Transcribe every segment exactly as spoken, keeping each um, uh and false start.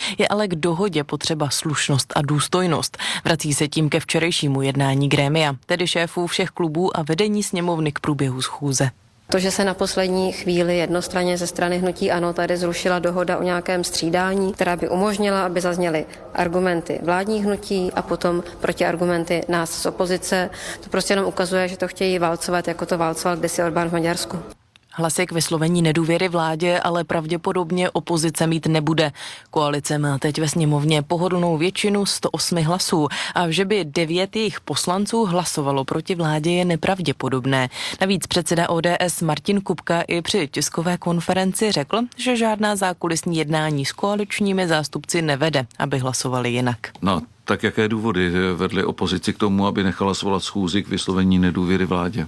Je ale k dohodě potřeba slušnost a důstojnost. Vrací se tím ke včerejšímu jednání grémia, tedy šéfů všech klubů a vedení sněmovny k průběhu schůze. To, že se na poslední chvíli jednostranně ze strany hnutí ANO tady zrušila dohoda o nějakém střídání, která by umožnila, aby zazněly argumenty vládních hnutí a potom protiargumenty nás z opozice, to prostě jenom ukazuje, že to chtějí válcovat, jako to válcoval kdysi Orbán v Maďarsku. Hlasy k vyslovení nedůvěry vládě ale pravděpodobně opozice mít nebude. Koalice má teď ve sněmovně pohodlnou většinu sto osm hlasů a že by devět jejich poslanců hlasovalo proti vládě je nepravděpodobné. Navíc předseda O D S Martin Kupka i při tiskové konferenci řekl, že žádná zákulisní jednání s koaličními zástupci nevede, aby hlasovali jinak. No, tak jaké důvody vedly opozici k tomu, aby nechala svolat schůzi k vyslovení nedůvěry vládě?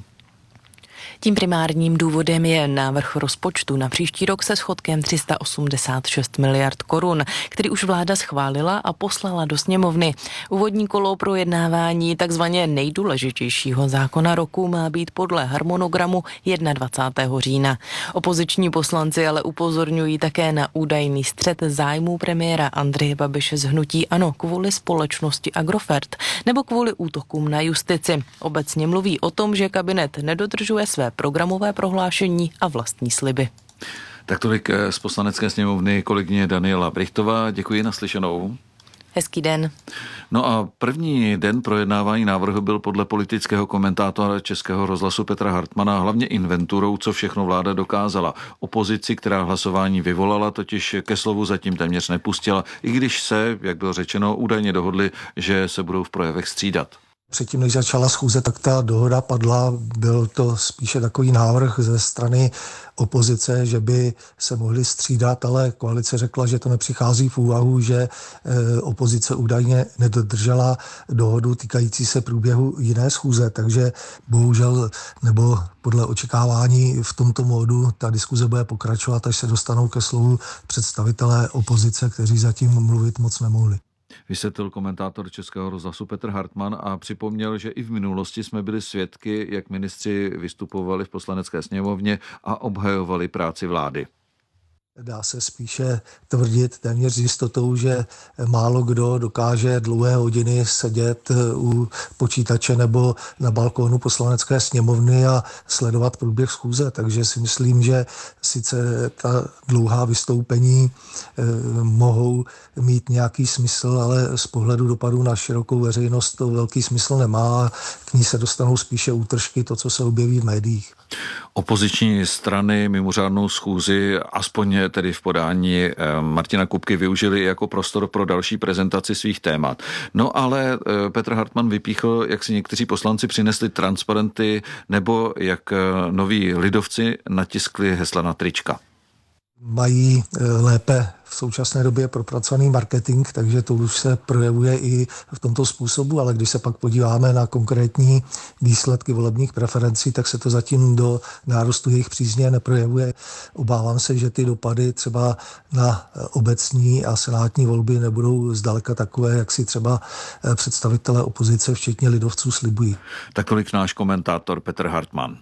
Tím primárním důvodem je návrh rozpočtu na příští rok se schodkem tři sta osmdesát šest miliard korun, který už vláda schválila a poslala do sněmovny. Úvodní kolo projednávání takzvaně nejdůležitějšího zákona roku má být podle harmonogramu dvacátého prvního října. Opoziční poslanci ale upozorňují také na údajný střet zájmů premiéra Andreje Babiše z hnutí ANO kvůli společnosti Agrofert nebo kvůli útokům na justici. Obecně mluví o tom, že kabinet nedodržuje své programové prohlášení a vlastní sliby. Tak tolik z Poslanecké sněmovny kolegyně Daniela Brychtová. Děkuji, naslyšenou. Hezký den. No a první den projednávání návrhu byl podle politického komentátora Českého rozhlasu Petra Hartmana hlavně inventurou, co všechno vláda dokázala. Opozici, která hlasování vyvolala, totiž ke slovu zatím téměř nepustila, i když se, jak bylo řečeno, údajně dohodli, že se budou v projevech střídat. Předtím, než začala schůze, tak ta dohoda padla. Byl to spíše takový návrh ze strany opozice, že by se mohli střídat, ale koalice řekla, že to nepřichází v úvahu, že opozice údajně nedodržela dohodu týkající se průběhu jiné schůze, takže bohužel nebo podle očekávání v tomto módu ta diskuze bude pokračovat, až se dostanou ke slovu představitelé opozice, kteří zatím mluvit moc nemohli. Vysvětlil komentátor Českého rozhlasu Petr Hartman a připomněl, že i v minulosti jsme byli svědky, jak ministři vystupovali v Poslanecké sněmovně a obhajovali práci vlády. Dá se spíše tvrdit téměř s jistotou, že málo kdo dokáže dlouhé hodiny sedět u počítače nebo na balkónu Poslanecké sněmovny a sledovat průběh schůze. Takže si myslím, že sice ta dlouhá vystoupení eh, mohou mít nějaký smysl, ale z pohledu dopadu na širokou veřejnost to velký smysl nemá. K ní se dostanou spíše útržky, to, co se objeví v médiích. Opoziční strany mimořádnou schůzi, aspoň tedy v podání Martina Kupky, využili jako prostor pro další prezentaci svých témat. No ale Petr Hartman vypíchl, jak si někteří poslanci přinesli transparenty nebo jak noví lidovci natiskli hesla na trička. Mají lépe v současné době propracovaný marketing, takže to už se projevuje i v tomto způsobu, ale když se pak podíváme na konkrétní výsledky volebních preferencí, tak se to zatím do nárůstu jejich přízně neprojevuje. Obávám se, že ty dopady třeba na obecní a senátní volby nebudou zdaleka takové, jak si třeba představitelé opozice, včetně lidovců, slibují. Tak tolik náš komentátor Petr Hartman.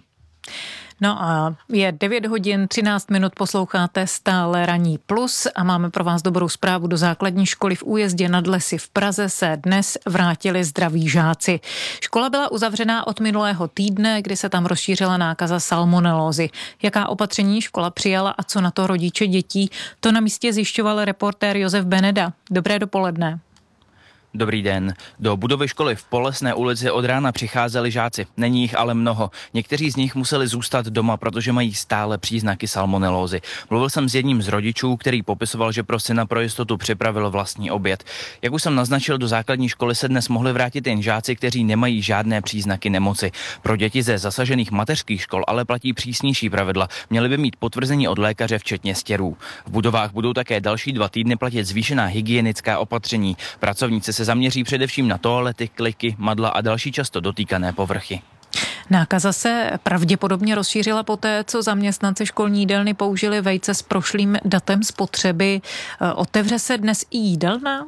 No a je devět hodin třináct minut, posloucháte stále Ranní plus a máme pro vás dobrou zprávu. Do základní školy v Újezdě nad Lesy v Praze se dnes vrátili zdraví žáci. Škola byla uzavřená od minulého týdne, kdy se tam rozšířila nákaza salmonelózy. Jaká opatření škola přijala a co na to rodiče dětí, to na místě zjišťoval reportér Josef Beneda. Dobré dopoledne. Dobrý den. Do budovy školy v Polesné ulici od rána přicházeli žáci. Není jich ale mnoho. Někteří z nich museli zůstat doma, protože mají stále příznaky salmonelózy. Mluvil jsem s jedním z rodičů, který popisoval, že pro syna pro jistotu připravil vlastní oběd. Jak už jsem naznačil, do základní školy se dnes mohli vrátit jen žáci, kteří nemají žádné příznaky nemoci. Pro děti ze zasažených mateřských škol ale platí přísnější pravidla. Měli by mít potvrzení od lékaře včetně stěrů. V budovách budou také další dva týdny platit zvýšená hygienická opatření. Pracovníci se zaměří především na toalety, kliky, madla a další často dotýkané povrchy. Nákaza se pravděpodobně rozšířila poté, co zaměstnanci školní jídelny použili vejce s prošlým datem spotřeby. Otevře se dnes i jídelna?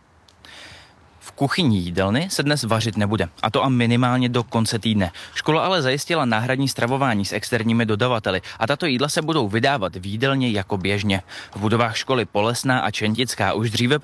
V kuchyni jídelny se dnes vařit nebude, a to a minimálně do konce týdne. Škola ale zajistila náhradní stravování s externími dodavateli a tato jídla se budou vydávat v jídelně jako běžně. V budovách školy Polesná a Čentická už dříve